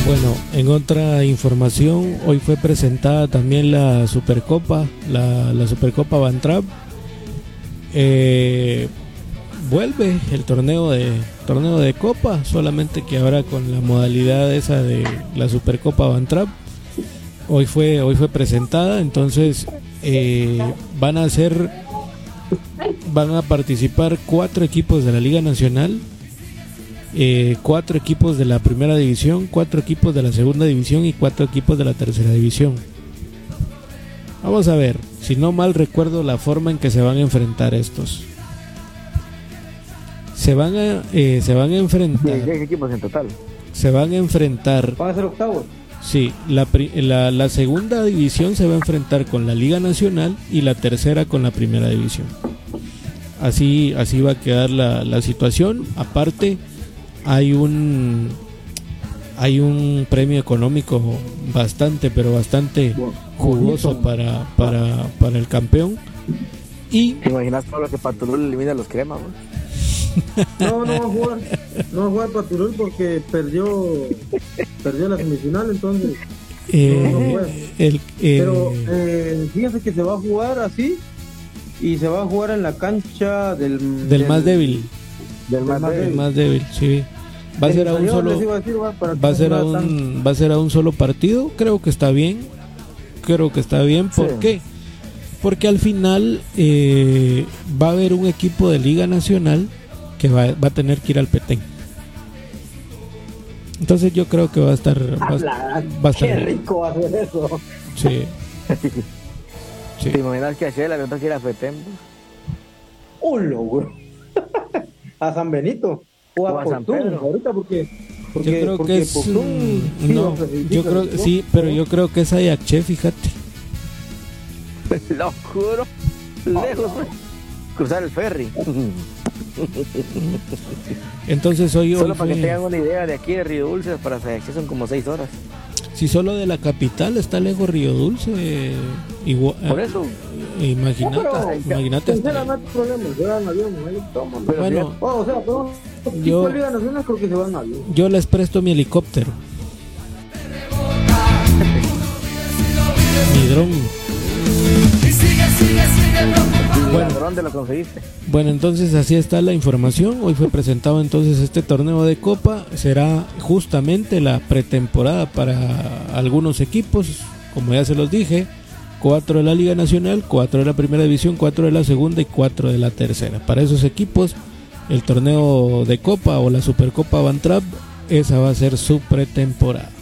Bueno, en otra información, hoy fue presentada también la Supercopa, la Supercopa Van Trapp. Vuelve el torneo de Copa, solamente que ahora con la modalidad esa de la Supercopa Van Trapp. Hoy fue presentada, entonces van a participar 4 equipos de la Liga Nacional, 4 equipos de la Primera División, 4 equipos de la Segunda División y 4 equipos de la Tercera División. Vamos a ver, si no mal recuerdo la forma en que se van a enfrentar estos. Se van a enfrentar. 16 equipos en total. Se van a enfrentar. ¿Van a ser octavos? Sí, la Segunda División se va a enfrentar con la Liga Nacional y la tercera con la Primera División. Así va a quedar la situación. Aparte, hay un premio económico bastante jugoso para el campeón. Y ¿te imaginas todo lo que Patulul elimina a los cremas, güey? No va a jugar Patulul porque perdió la semifinal, entonces no juega. Pero fíjense que se va a jugar así y se va a jugar en la cancha del más débil. Del Más débil, sí. Va a ser a un solo partido. Creo que está bien. ¿Por qué? Porque al final va a haber un equipo de Liga Nacional que va a tener que ir al Petén. Entonces yo creo que va a estar qué rico va a ser eso. Sí. ¿Te imaginas que a Shela le toca ir a Petén? Güey. A San Benito o a San Portún, Pedro. Ahorita porque yo creo que es Portún, yo creo que es Ayaché, fíjate. Lo juro. Lejos, güey. Cruzar el ferry. Entonces hoy solo para que tengan una idea, de aquí de Río Dulce para Sayaché son como 6 horas. Si solo de la capital está lejos Río Dulce, igual. Por eso. Imagínate. Yo les presto mi helicóptero. Mi dron. ¿Dónde lo conseguiste? Bueno, entonces así está la información. Hoy fue presentado entonces este torneo de Copa. Será justamente la pretemporada para algunos equipos, como ya se los dije. 4 de la Liga Nacional, 4 de la Primera División, 4 de la Segunda y 4 de la Tercera. Para esos equipos, el torneo de Copa o la Supercopa Van Trapp, esa va a ser su pretemporada.